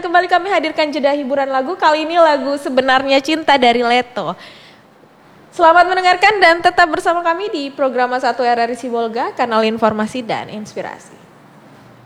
kembali kami hadirkan jeda hiburan lagu. Kali ini lagu Sebenarnya Cinta dari Leto. Selamat mendengarkan dan tetap bersama kami di program 1 RRI Sibolga, kanal informasi dan inspirasi.